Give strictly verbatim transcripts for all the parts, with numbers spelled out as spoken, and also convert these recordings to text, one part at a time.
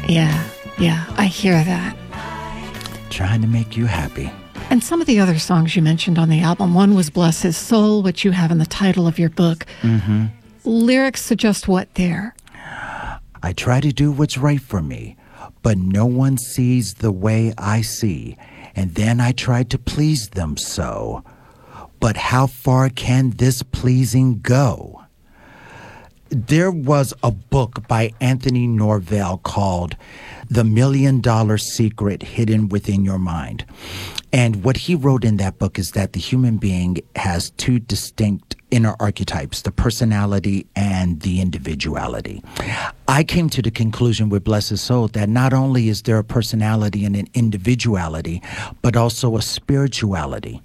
Yeah, yeah, I hear that. Trying to make you happy. And some of the other songs you mentioned on the album, one was Bless His Soul, which you have in the title of your book. Mm-hmm. Lyrics suggest what there? I try to do what's right for me, but no one sees the way I see, and then I try to please them so. But how far can this pleasing go? There was a book by Anthony Norvell called The Million Dollar Secret Hidden Within Your Mind. And what he wrote in that book is that the human being has two distinct inner archetypes, the personality and the individuality. I came to the conclusion with Bless His Soul that not only is there a personality and an individuality, but also a spirituality.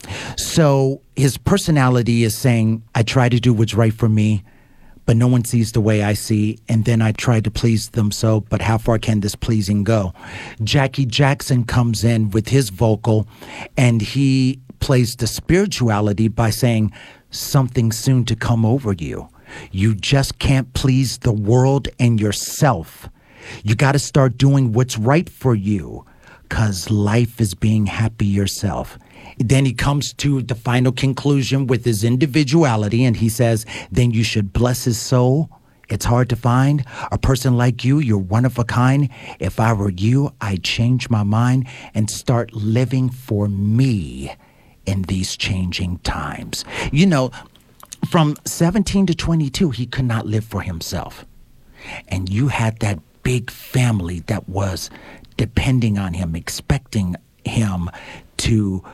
So his personality is saying, I try to do what's right for me, but no one sees the way I see, and then I try to please them so, but how far can this pleasing go? Jackie Jackson comes in with his vocal, and he plays the spirituality by saying, something soon to come over you. You just can't please the world and yourself. You got to start doing what's right for you, because life is being happy yourself. Then he comes to the final conclusion with his individuality, and he says, then you should bless his soul. It's hard to find a person like you. You're one of a kind. If I were you, I'd change my mind and start living for me in these changing times. You know, from seventeen to twenty-two, he could not live for himself. And you had that big family that was depending on him, expecting him to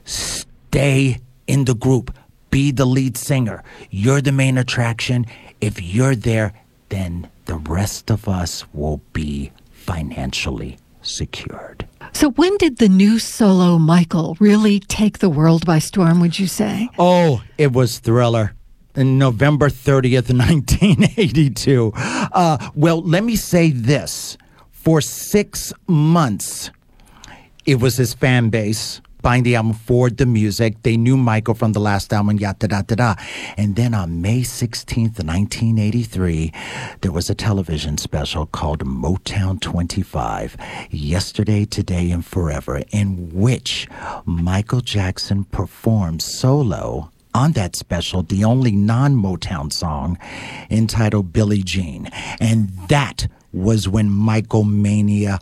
stay in the group, be the lead singer. You're the main attraction. If you're there, then the rest of us will be financially secured. So when did the new solo Michael really take the world by storm, would you say? Oh, it was Thriller. On November thirtieth, nineteen eighty-two. Uh, well, let me say this. For six months, it was his fan base buying the album for the music. They knew Michael from the last album, yada, da, da, da. And then on May sixteenth, nineteen eighty-three, there was a television special called Motown twenty-five, Yesterday, Today, and Forever, in which Michael Jackson performed solo on that special, the only non-Motown song entitled Billie Jean. And that was when Michael Mania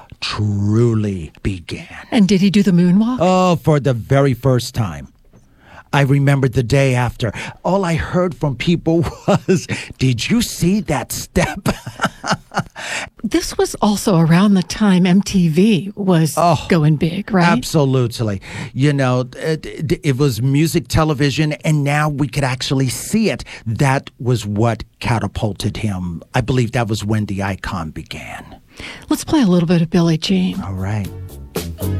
truly began. And did he do the moonwalk? Oh, for the very first time. I remember the day after. All I heard from people was, did you see that step? This was also around the time M T V was oh, going big, right? Absolutely. You know, it, it was music television, and now we could actually see it. That was what catapulted him. I believe that was when the icon began. Let's play a little bit of Billie Jean. All right.